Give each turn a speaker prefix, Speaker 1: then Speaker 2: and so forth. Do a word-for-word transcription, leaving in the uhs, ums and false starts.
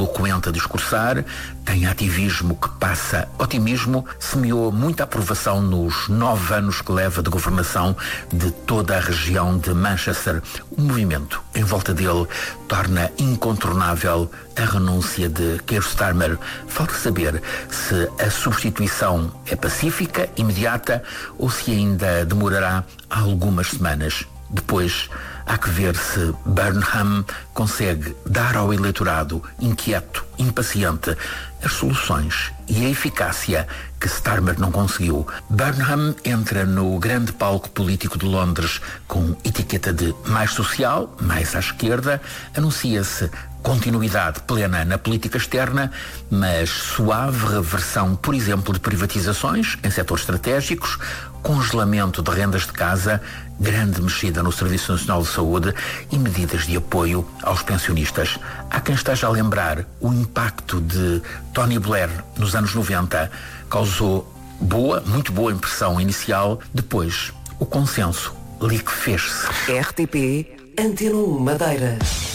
Speaker 1: eloquente a discursar, tem ativismo que passa otimismo, semeou muita aprovação nos nove anos que leva de governação de toda a região de Manchester. O movimento em volta dele torna incontornável a renúncia de Keir Starmer. Falta saber se a substituição é pacífica, imediata, ou se ainda demorará algumas semanas. Depois, há que ver se Burnham consegue dar ao eleitorado inquieto, impaciente, as soluções e a eficácia que Starmer não conseguiu. Burnham entra no grande palco político de Londres com etiqueta de mais social, mais à esquerda, anuncia-se continuidade plena na política externa, mas suave reversão, por exemplo, de privatizações em setores estratégicos, congelamento de rendas de casa, grande mexida no Serviço Nacional de Saúde e medidas de apoio aos pensionistas. Há quem esteja a lembrar o impacto de Tony Blair nos anos noventa. Causou boa, muito boa impressão inicial. Depois, o consenso liquefez-se.
Speaker 2: R T P Antena um Madeira.